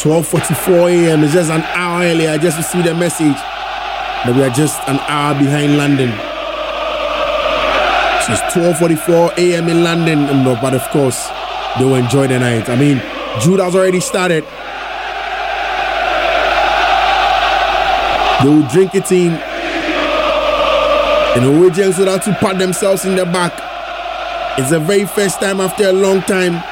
12:44 a.m. It's just an hour earlier. I just received a message that we are just an hour behind London. So it's 12:44 a.m. in London, but of course, they will enjoy the night. I mean, Jude has already started. They will drink it in. And the Norwegians will have to pat themselves in the back. It's the very first time after a long time